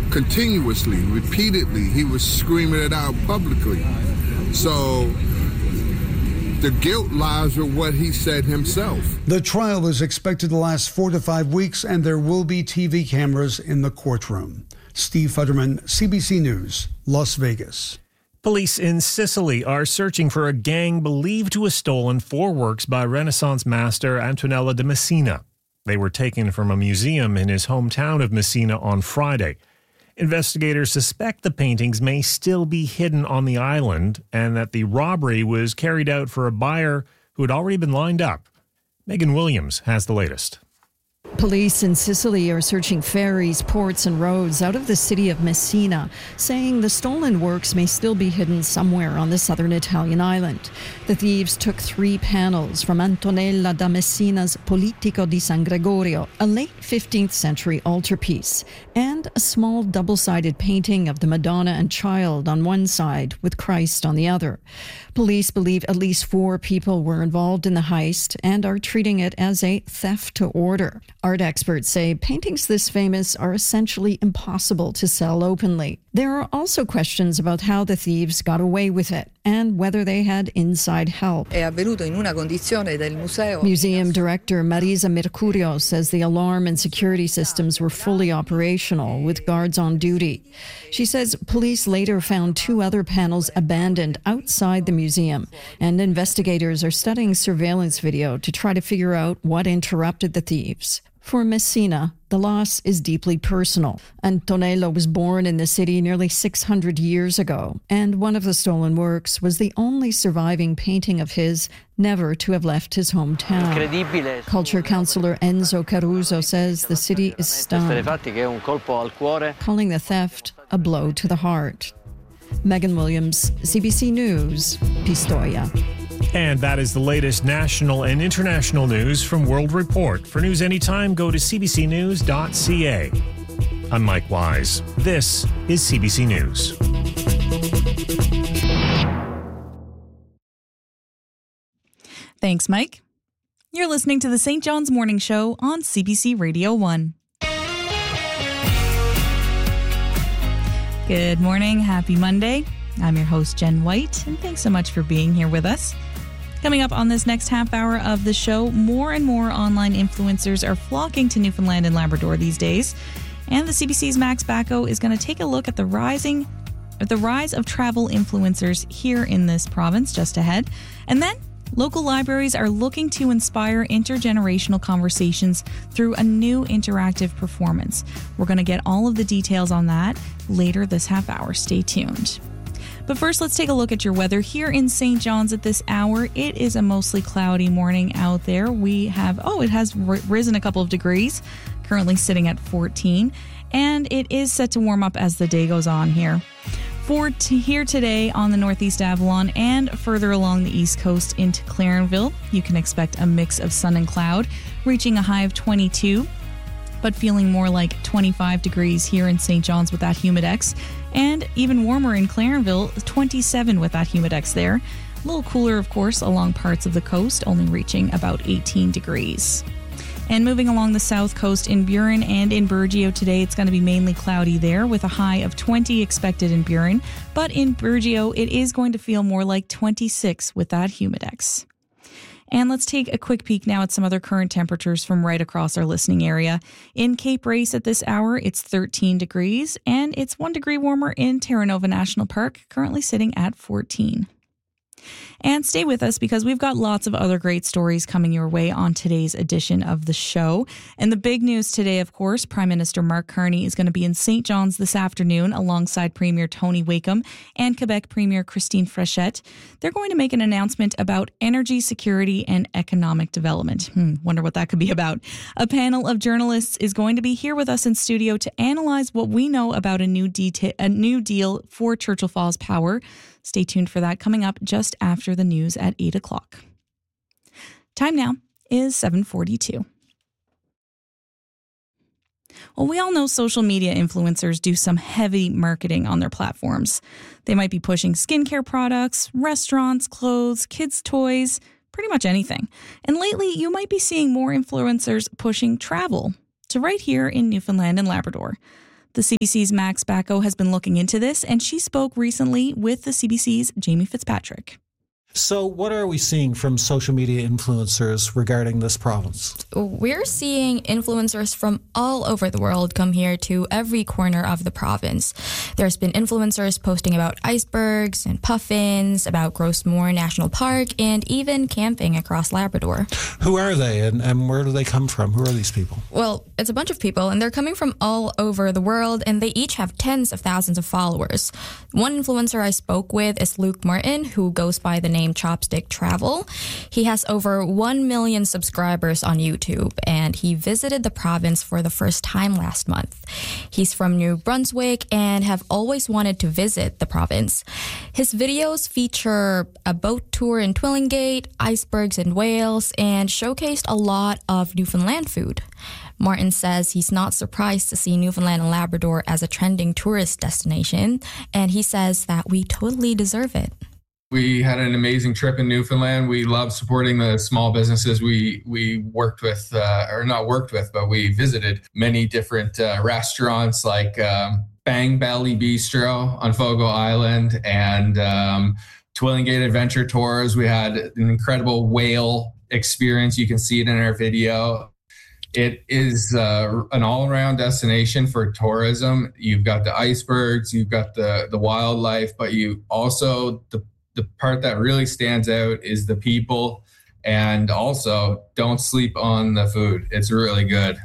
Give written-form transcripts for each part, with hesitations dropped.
continuously, repeatedly. He was screaming it out publicly. So the guilt lies with what he said himself. The trial is expected to last 4 to 5 weeks, and there will be TV cameras in the courtroom. Steve Futterman, CBC News, Las Vegas. Police in Sicily are searching for a gang believed to have stolen 4 works by Renaissance master Antonello da Messina. They were taken from a museum in his hometown of Messina on Friday. Investigators suspect the paintings may still be hidden on the island and that the robbery was carried out for a buyer who had already been lined up. Megan Williams has the latest. Police in Sicily are searching ferries, ports and roads out of the city of Messina, saying the stolen works may still be hidden somewhere on the southern Italian island. The thieves took 3 panels from Antonella da Messina's Politico di San Gregorio, a late 15th century altarpiece, and a small double-sided painting of the Madonna and Child on one side with Christ on the other. Police believe at least 4 people were involved in the heist and are treating it as a theft to order. Art experts say paintings this famous are essentially impossible to sell openly. There are also questions about how the thieves got away with it and whether they had inside help. Museum director Marisa Mercurio says the alarm and security systems were fully operational with guards on duty. She says police later found 2 other panels abandoned outside the museum, and investigators are studying surveillance video to try to figure out what interrupted the thieves. For Messina, the loss is deeply personal. Antonello was born in the city nearly 600 years ago, and one of the stolen works was the only surviving painting of his never to have left his hometown. Culture councillor Enzo Caruso says the city is stunned, calling the theft a blow to the heart. Megan Williams, CBC News, Pistoia. And that is the latest national and international news from World Report. For news anytime, go to cbcnews.ca. I'm Mike Wise. This is CBC News. Thanks, Mike. You're listening to the St. John's Morning Show on CBC Radio 1. Good morning. Happy Monday. I'm your host, Jen White, and thanks so much for being here with us. Coming up on this next half hour of the show, more and more online influencers are flocking to Newfoundland and Labrador these days. And the CBC's Max Bacco is going to take a look at the rise of travel influencers here in this province just ahead. And then local libraries are looking to inspire intergenerational conversations through a new interactive performance. We're going to get all of the details on that later this half hour. Stay tuned. But first, let's take a look at your weather here in St. John's at this hour. It is a mostly cloudy morning out there. It has risen a couple of degrees, currently sitting at 14, and it is set to warm up as the day goes on here. Here today on the Northeast Avalon and further along the East Coast into Clarenville, you can expect a mix of sun and cloud, reaching a high of 22. But feeling more like 25 degrees here in St. John's with that humidex, and even warmer in Clarenville, 27 with that humidex there. A little cooler, of course, along parts of the coast, only reaching about 18 degrees. And moving along the south coast in Burin and in Burgeo today, it's going to be mainly cloudy there with a high of 20 expected in Burin. But in Burgeo, it is going to feel more like 26 with that humidex. And let's take a quick peek now at some other current temperatures from right across our listening area. In Cape Race at this hour, it's 13 degrees, and it's 1 degree warmer in Terra Nova National Park, currently sitting at 14. And stay with us because we've got lots of other great stories coming your way on today's edition of the show. And the big news today, of course, Prime Minister Mark Carney is going to be in St. John's this afternoon alongside Premier Tony Wakeham and Quebec Premier Christine Frechette. They're going to make an announcement about energy security and economic development. Wonder what that could be about. A panel of journalists is going to be here with us in studio to analyze what we know about a new deal for Churchill Falls Power. Stay tuned for that coming up just after the news at 8 o'clock. Time now is 7:42. Well, we all know social media influencers do some heavy marketing on their platforms. They might be pushing skincare products, restaurants, clothes, kids' toys, pretty much anything. And lately, you might be seeing more influencers pushing travel to right here in Newfoundland and Labrador. The CBC's Max Bacco has been looking into this, and she spoke recently with the CBC's Jamie Fitzpatrick. So what are we seeing from social media influencers regarding this province? We're seeing influencers from all over the world come here to every corner of the province. There's been influencers posting about icebergs and puffins, about Grossmoor National Park, and even camping across Labrador. Who are they and where do they come from? Who are these people? Well, it's a bunch of people, and they're coming from all over the world, and they each have tens of thousands of followers. One influencer I spoke with is Luke Martin, who goes by the name Chopstick Travel. He has over 1 million subscribers on YouTube, and he visited the province for the first time last month. He's from New Brunswick and have always wanted to visit the province. His videos feature a boat tour in Twillingate, icebergs and whales, and showcased a lot of Newfoundland food. Martin says he's not surprised to see Newfoundland and Labrador as a trending tourist destination, and he says that we totally deserve it. We had an amazing trip in Newfoundland. We love supporting the small businesses we worked with, or not worked with, but we visited many different restaurants like Bang Belly Bistro on Fogo Island and Twillingate Adventure Tours. We had an incredible whale experience. You can see it in our video. It is an all-around destination for tourism. You've got the icebergs, you've got the wildlife, but you also, the part that really stands out is the people, and also don't sleep on the food. It's really good.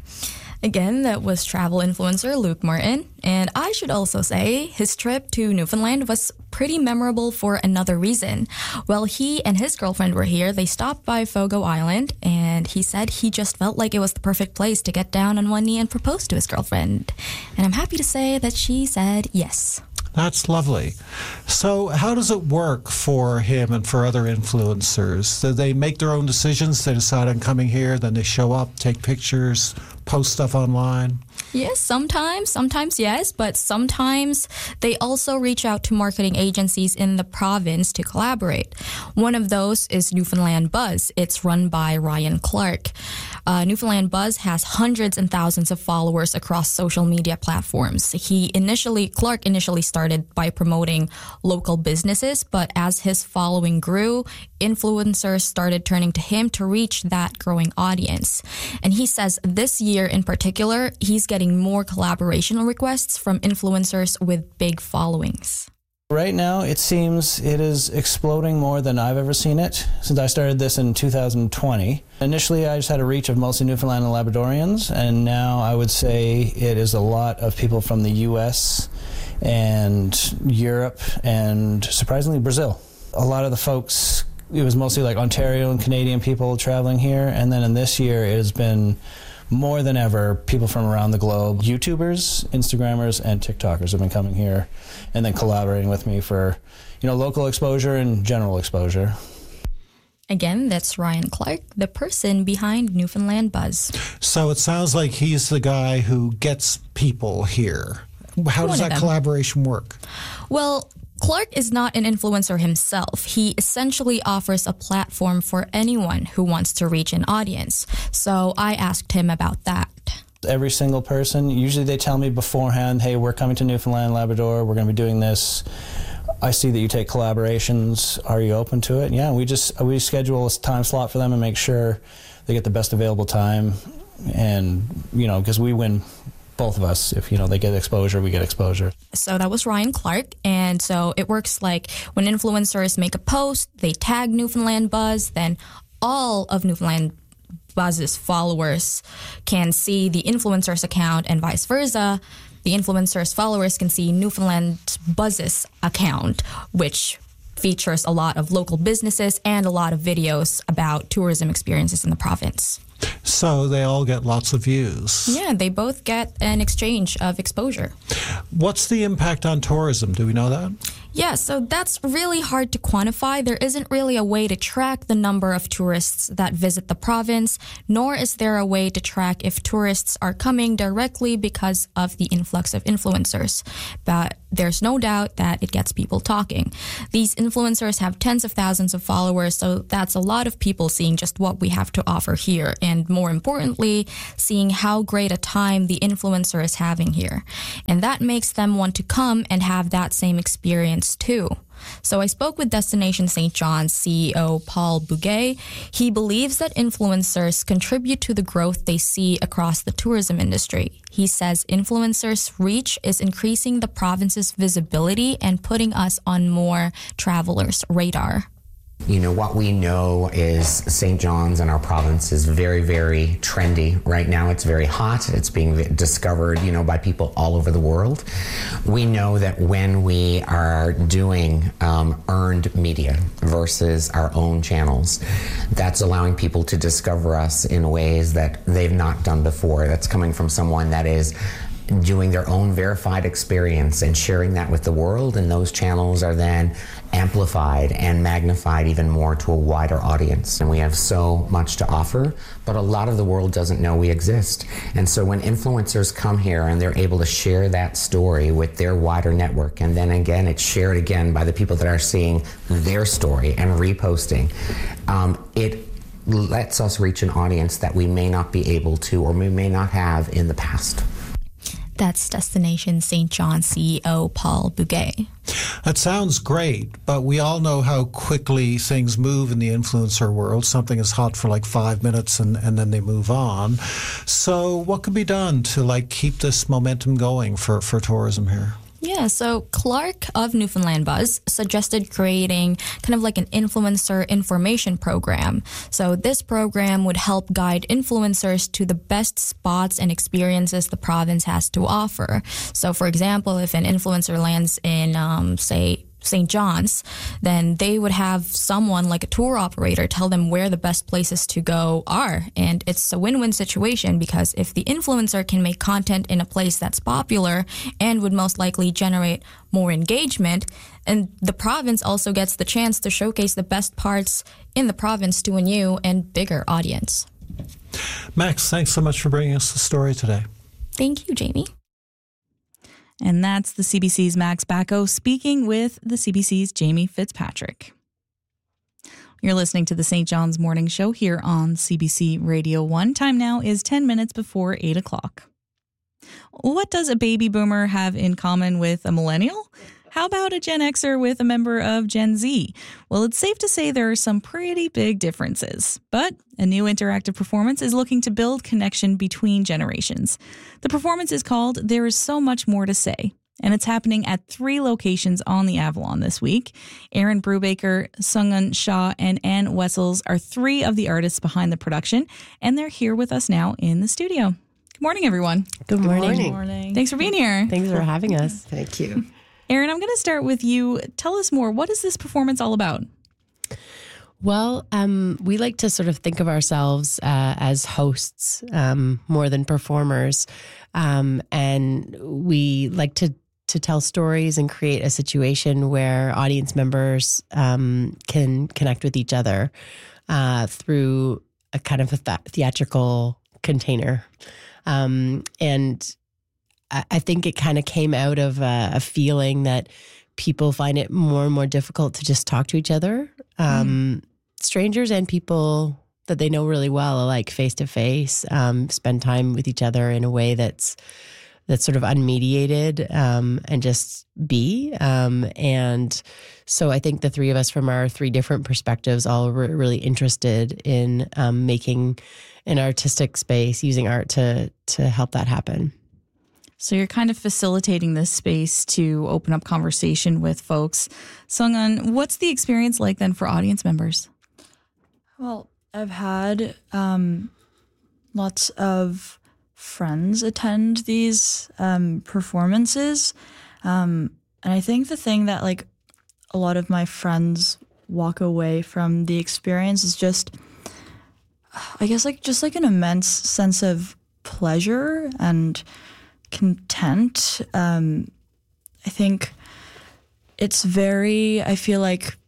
Again, that was travel influencer Luke Martin. And I should also say his trip to Newfoundland was pretty memorable for another reason. While he and his girlfriend were here, they stopped by Fogo Island, and he said he just felt like it was the perfect place to get down on one knee and propose to his girlfriend. And I'm happy to say that she said yes. That's lovely. So how does it work for him and for other influencers? Do they make their own decisions? They decide on coming here, then they show up, take pictures, post stuff online? Yes, sometimes yes, but sometimes they also reach out to marketing agencies in the province to collaborate. One of those is Newfoundland Buzz. It's run by Ryan Clark. Newfoundland Buzz has hundreds and thousands of followers across social media platforms. Clark initially started by promoting local businesses, but as his following grew, influencers started turning to him to reach that growing audience. And he says this year in particular, he's getting more collaboration requests from influencers with big followings. Right now, it seems it is exploding more than I've ever seen it since I started this in 2020. Initially, I just had a reach of mostly Newfoundland and Labradorians, and now I would say it is a lot of people from the U.S. and Europe and, surprisingly, Brazil. A lot of the folks, it was mostly like Ontario and Canadian people traveling here, and then in this year, it has been more than ever, people from around the globe, YouTubers, Instagrammers, and TikTokers have been coming here and then collaborating with me for, local exposure and general exposure. Again, that's Ryan Clark, the person behind Newfoundland Buzz. So it sounds like he's the guy who gets people here. How does that collaboration work? Well, Clark is not an influencer himself. He essentially offers a platform for anyone who wants to reach an audience. So I asked him about that. Every single person, usually they tell me beforehand, hey, we're coming to Newfoundland, Labrador, we're going to be doing this. I see that you take collaborations. Are you open to it? Yeah, we schedule a time slot for them and make sure they get the best available time. And, because we win, both of us. If, they get exposure, we get exposure. So that was Ryan Clark. And so it works like when influencers make a post, they tag Newfoundland Buzz, then all of Newfoundland Buzz's followers can see the influencer's account and vice versa. The influencer's followers can see Newfoundland Buzz's account, which features a lot of local businesses and a lot of videos about tourism experiences in the province. So they all get lots of views. Yeah, they both get an exchange of exposure. What's the impact on tourism? Do we know that? Yeah, so that's really hard to quantify. There isn't really a way to track the number of tourists that visit the province, nor is there a way to track if tourists are coming directly because of the influx of influencers. But there's no doubt that it gets people talking. These influencers have tens of thousands of followers, so that's a lot of people seeing just what we have to offer here, and more importantly, seeing how great a time the influencer is having here. And that makes them want to come and have that same experience too. So I spoke with Destination St. John's CEO Paul Bouguet. He believes that influencers contribute to the growth they see across the tourism industry. He says influencers' reach is increasing the province's visibility and putting us on more travelers' radar. You know, what we know is St. John's and our province is very, very trendy. Right now it's very hot. It's being discovered, you know, by people all over the world. We know that when we are doing earned media versus our own channels, that's allowing people to discover us in ways that they've not done before. That's coming from someone that is doing their own verified experience and sharing that with the world, and those channels are then amplified and magnified even more to a wider audience. And we have so much to offer, but a lot of the world doesn't know we exist. And so when influencers come here and they're able to share that story with their wider network, and then again it's shared again by the people that are seeing their story and reposting, it lets us reach an audience that we may not be able to, or we may not have in the past. That's Destination St. John's CEO Paul Bouguet. That sounds great, but we all know how quickly things move in the influencer world. Something is hot for like 5 minutes and then they move on. So what could be done to keep this momentum going for tourism here? Yeah, so Clark of Newfoundland Buzz suggested creating kind of like an influencer information program. So this program would help guide influencers to the best spots and experiences the province has to offer. So for example, if an influencer lands in, say, St. John's, then they would have someone like a tour operator tell them where the best places to go are. And it's a win-win situation, because if the influencer can make content in a place that's popular and would most likely generate more engagement, and the province also gets the chance to showcase the best parts in the province to a new and bigger audience. Max, thanks so much for bringing us the story today. Thank you, Jamie. And that's the CBC's Max Bacco speaking with the CBC's Jamie Fitzpatrick. You're listening to the St. John's Morning Show here on CBC Radio 1. Time now is 10 minutes before 8 o'clock. What does a baby boomer have in common with a millennial? How about a Gen Xer with a member of Gen Z? Well, it's safe to say there are some pretty big differences. But a new interactive performance is looking to build connection between generations. The performance is called There Is So Much More to Say, and it's happening at 3 locations on the Avalon this week. Aaron Brubaker, Sungun Shah, and Ann Wessels are 3 of the artists behind the production, and they're here with us now in the studio. Good morning, everyone. Good morning. Good morning. Thanks for being here. Thanks for having us. Thank you. Aaron, I'm going to start with you. Tell us more. What is this performance all about? Well, we like to sort of think of ourselves as hosts more than performers. And we like to tell stories and create a situation where audience members can connect with each other through a kind of a theatrical container. And I think it kind of came out of a feeling that people find it more and more difficult to just talk to each other. Strangers and people that they know really well, like face to face, spend time with each other in a way that's sort of unmediated and just be. And so I think the 3 of us from our 3 different perspectives all were really interested in making an artistic space, using art to help that happen. So you're kind of facilitating this space to open up conversation with folks. Sungun, what's the experience like then for audience members? Well, I've had lots of friends attend these performances. And I think the thing that a lot of my friends walk away from the experience is just, I guess just an immense sense of pleasure and content. I think it's very, I feel like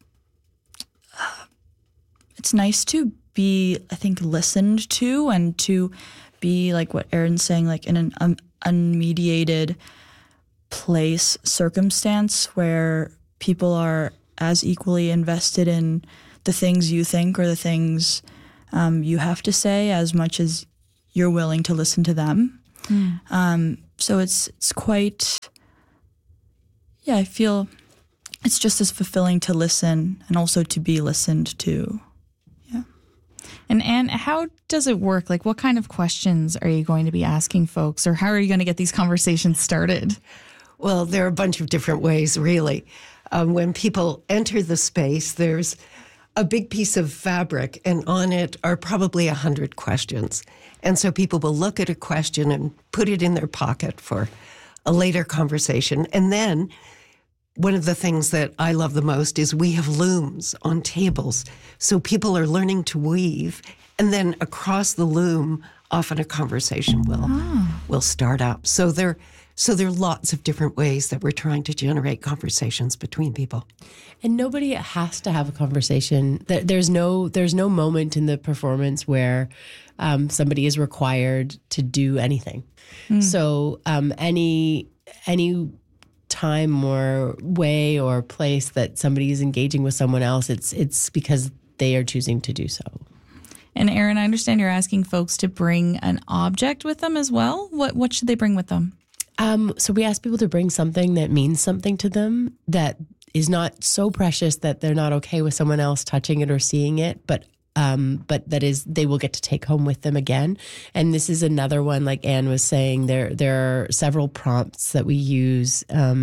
it's nice to be, I think, listened to, and to be like what Erin's saying, like in an unmediated place, circumstance where people are as equally invested in the things you think or the things you have to say as much as you're willing to listen to them. So it's quite, I feel it's just as fulfilling to listen and also to be listened to. And Anne, how does it work? Like, what kind of questions are you going to be asking folks, or how are you going to get these conversations started? Well, there are a bunch of different ways, really. When people enter the space, there's a big piece of fabric, and on it are probably 100 questions. And so people will look at a question and put it in their pocket for a later conversation. And then one of the things that I love the most is we have looms on tables. So people are learning to weave, and then across the loom, often a conversation will start up. So there are lots of different ways that we're trying to generate conversations between people. And nobody has to have a conversation. There's no moment in the performance where somebody is required to do anything. So any time or way or place that somebody is engaging with someone else, it's because they are choosing to do so. And Erin, I understand you're asking folks to bring an object with them as well. What should they bring with them? So we ask people to bring something that means something to them, that is not so precious that they're not okay with someone else touching it or seeing it, but that is, they will get to take home with them again. And this is another one, like Anne was saying, there are several prompts that we use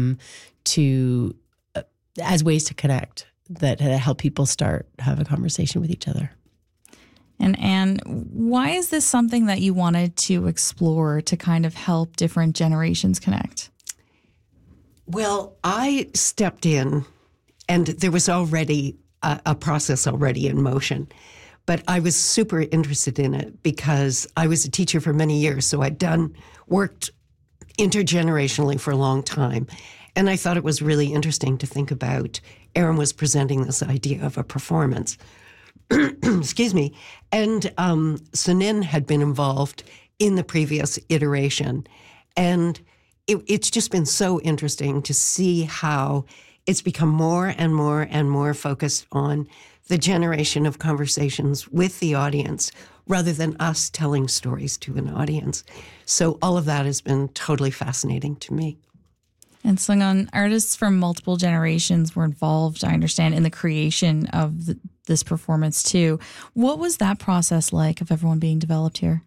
as ways to connect that help people have a conversation with each other. And Anne, why is this something that you wanted to explore to kind of help different generations connect? Well, I stepped in, and there was already a process already in motion. But I was super interested in it because I was a teacher for many years, so I'd worked intergenerationally for a long time. And I thought it was really interesting to think about. Erin was presenting this idea of a performance. Excuse me. And Sunin had been involved in the previous iteration. And it's just been so interesting to see how it's become more and more and more focused on the generation of conversations with the audience rather than us telling stories to an audience. So all of that has been totally fascinating to me. And Sungun, artists from multiple generations were involved, I understand, in the creation of this performance too. What was that process like of everyone being developed here?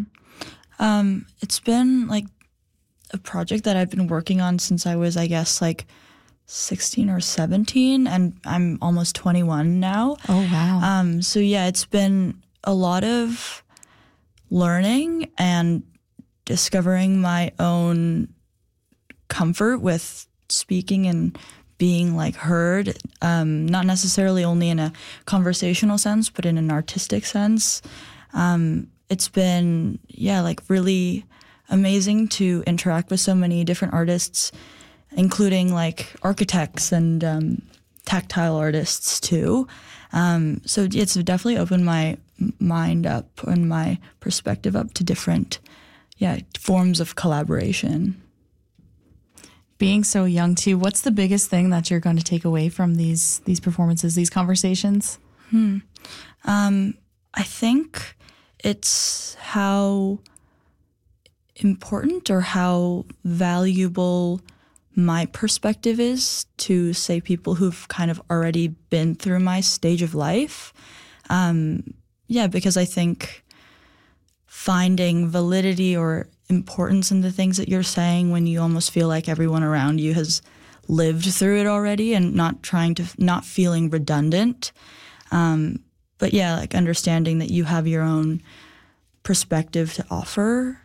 It's been like a project that I've been working on since I was, I guess, like 16 or 17, and I'm almost 21 now. Oh, wow. So yeah, it's been a lot of learning and discovering my own comfort with speaking and being like heard, not necessarily only in a conversational sense, but in an artistic sense. It's been, like really amazing to interact with so many different artists, including like architects and tactile artists too. So it's definitely opened my mind up and my perspective up to different forms of collaboration. Being so young too, what's the biggest thing that you're going to take away from these performances, these conversations? I think it's how important or how valuable my perspective is to, say, people who've kind of already been through my stage of life. Because I think finding validity or importance in the things that you're saying when you almost feel like everyone around you has lived through it already, and not feeling redundant. Like understanding that you have your own perspective to offer.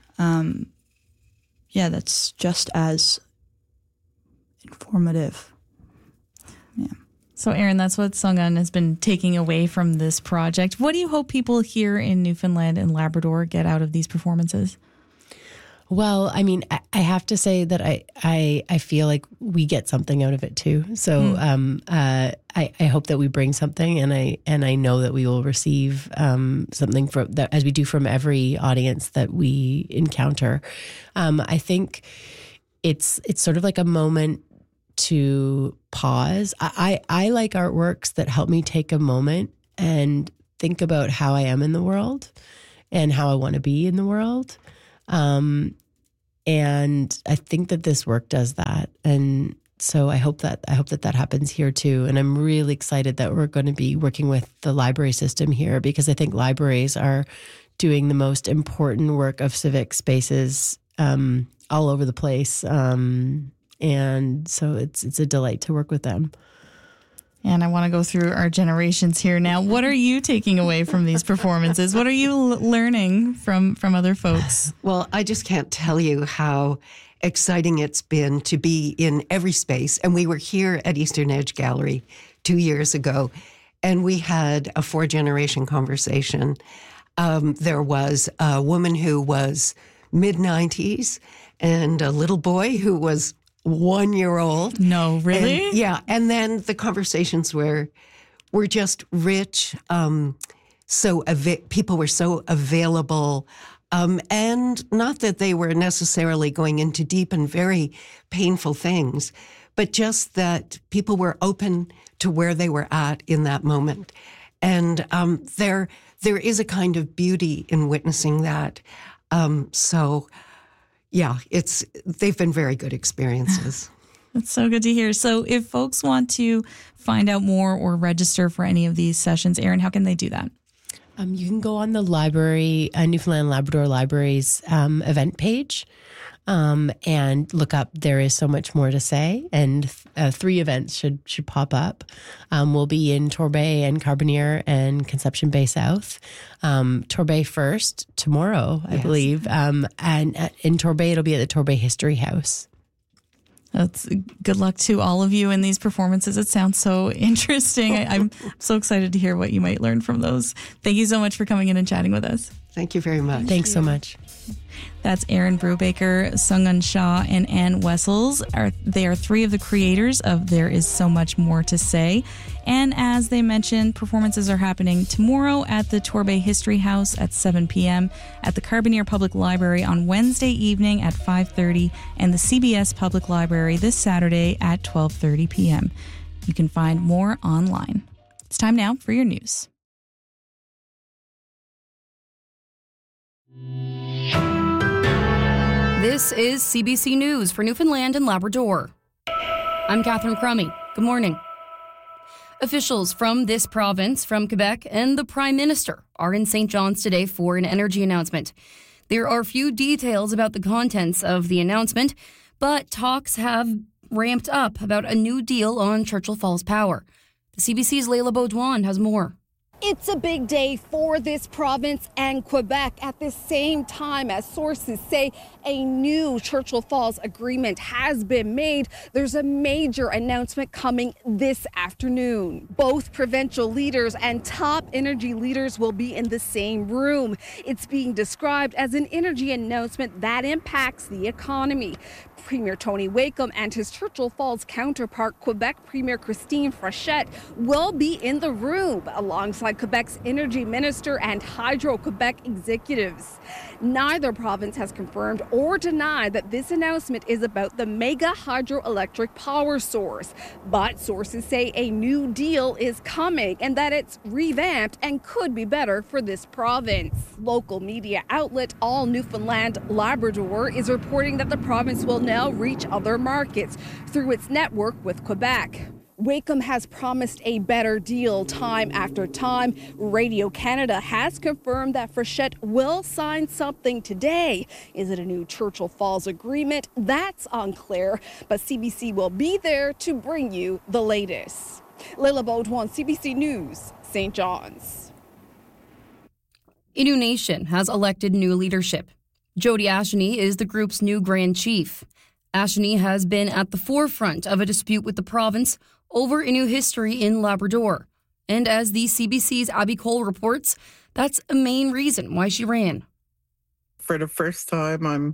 That's just as informative. Yeah. So Erin, that's what Sungun has been taking away from this project. What do you hope people here in Newfoundland and Labrador get out of these performances? Well, I mean, I have to say that I feel like we get something out of it too. So I hope that we bring something, and I know that we will receive something from that, as we do from every audience that we encounter. I think it's sort of like a moment to pause. I like artworks that help me take a moment and think about how I am in the world and how I want to be in the world. And I think that this work does that. And so I hope that happens here too. And I'm really excited that we're going to be working with the library system here, because I think libraries are doing the most important work of civic spaces all over the place. And so it's a delight to work with them. And I want to go through our generations here now. What are you taking away from these performances? What are you learning from other folks? Well, I just can't tell you how exciting it's been to be in every space. And we were here at Eastern Edge Gallery 2 years ago, and we had a 4-generation conversation. There was a woman who was mid-90s and a little boy who was 1 year old. No, really? And, and then the conversations were just rich. People were so available, and not that they were necessarily going into deep and very painful things, but just that people were open to where they were at in that moment. And there is a kind of beauty in witnessing that. Yeah, they've been very good experiences. That's so good to hear. So if folks want to find out more or register for any of these sessions, Erin, how can they do that? You can go on the library, Newfoundland Labrador Library's event page, and look up There Is So Much More to Say, and 3 events should pop up. We'll be in Torbay and Carbonear and Conception Bay South. Torbay first tomorrow, I believe, and in Torbay it'll be at the Torbay History House. That's good luck to all of you in these performances. It sounds so interesting. I'm so excited to hear what you might learn from those. Thank you so much for coming in and chatting with us. Thank you very much. Thanks so much. That's Erin Brubaker, Sungun Shah, and Ann Wessels. They are 3 of the creators of There Is So Much More to Say. And as they mentioned, performances are happening tomorrow at the Torbay History House at 7 p.m., at the Carbonear Public Library on Wednesday evening at 5:30, and the CBS Public Library this Saturday at 12:30 p.m. You can find more online. It's time now for your news. This is CBC News for Newfoundland and Labrador. I'm Catherine Crummy. Good morning. Officials from this province, from Quebec, and the Prime Minister are in St. John's today for an energy announcement. There are few details about the contents of the announcement, but talks have ramped up about a new deal on Churchill Falls Power. The CBC's Leila Baudouin has more. It's a big day for this province and Quebec at the same time as sources say a new Churchill Falls agreement has been made. There's a major announcement coming this afternoon. Both provincial leaders and top energy leaders will be in the same room. It's being described as an energy announcement that impacts the economy. Premier Tony Wakeham and his Churchill Falls counterpart, Quebec Premier Christine Frechette, will be in the room alongside Quebec's energy minister and Hydro-Quebec executives. Neither province has confirmed or denied that this announcement is about the mega hydroelectric power source, but sources say a new deal is coming and that it's revamped and could be better for this province. Local media outlet All Newfoundland Labrador is reporting that the province will now reach other markets through its network with Quebec. Wakeham has promised a better deal time after time. Radio Canada has confirmed that Frechette will sign something today. Is it a new Churchill Falls agreement? That's unclear, but CBC will be there to bring you the latest. Leila Baudouin, CBC News, St. John's. Innu Nation has elected new leadership. Jody Asheny is the group's new Grand Chief. Asheny has been at the forefront of a dispute with the province over Innu history in Labrador. And as the CBC's Abby Cole reports, that's a main reason why she ran. For the first time, I'm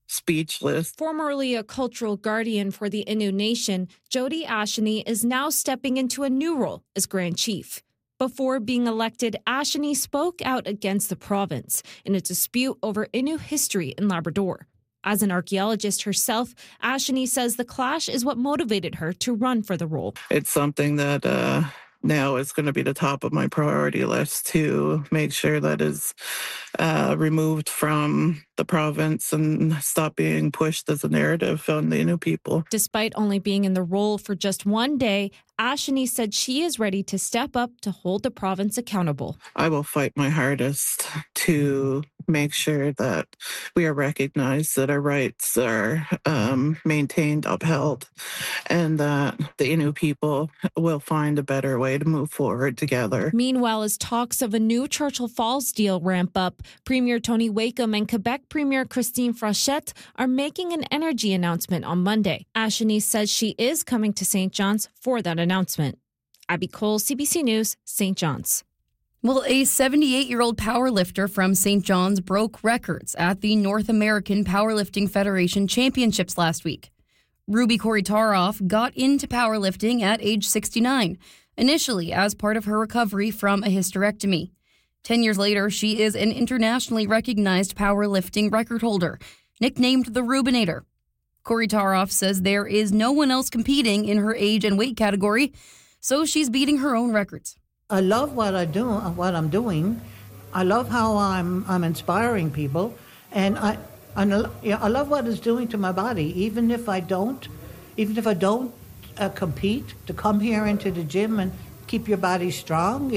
speechless. Formerly a cultural guardian for the Innu Nation, Jody Asheny is now stepping into a new role as Grand Chief. Before being elected, Asheny spoke out against the province in a dispute over Innu history in Labrador. As an archaeologist herself, Asheny says the clash is what motivated her to run for the role. It's something that now is going to be the top of my priority list to make sure that is removed from the province and stop being pushed as a narrative on the Innu people. Despite only being in the role for just one day, Asheny said she is ready to step up to hold the province accountable. I will fight my hardest to make sure that we are recognized, that our rights are maintained, upheld, and that the Innu people will find a better way to move forward together. Meanwhile, as talks of a new Churchill Falls deal ramp up, Premier Tony Wakeham and Quebec Premier Christine Frechette are making an energy announcement on Monday. Asheny says she is coming to St. John's for that announcement. Abby Cole, CBC News, St. John's. Well, a 78-year-old powerlifter from St. John's broke records at the North American Powerlifting Federation Championships last week. Ruby Korytarov got into powerlifting at age 69, initially as part of her recovery from a hysterectomy. 10 years later, she is an internationally recognized powerlifting record holder, nicknamed the Rubinator. Korytarov says there is no one else competing in her age and weight category, so she's beating her own records. I love what I'm doing. I love how I'm inspiring people, and I love what it's doing to my body. Even if I don't compete, to come here into the gym and keep your body strong,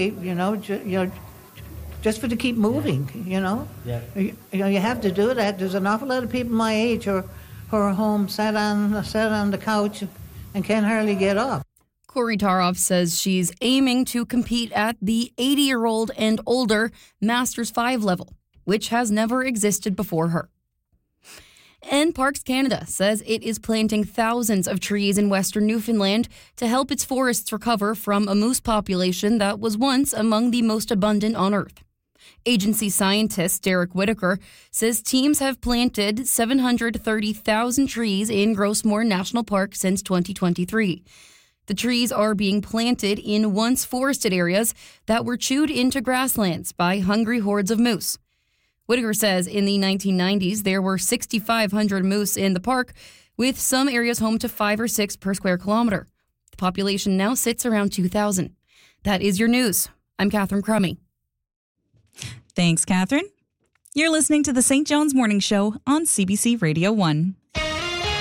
just for to keep moving. Yeah. You have to do that. There's an awful lot of people my age who are home, sat on the couch, and can't hardly get up. Korytarov says she's aiming to compete at the 80-year-old and older Masters 5 level, which has never existed before her. And Parks Canada says it is planting thousands of trees in western Newfoundland to help its forests recover from a moose population that was once among the most abundant on Earth. Agency scientist Derek Whitaker says teams have planted 730,000 trees in Grossmore National Park since 2023. The trees are being planted in once forested areas that were chewed into grasslands by hungry hordes of moose. Whitaker says in the 1990s, there were 6,500 moose in the park, with some areas home to 5 or 6 per square kilometer. The population now sits around 2,000. That is your news. I'm Catherine Crummy. Thanks, Catherine. You're listening to the St. John's Morning Show on CBC Radio 1.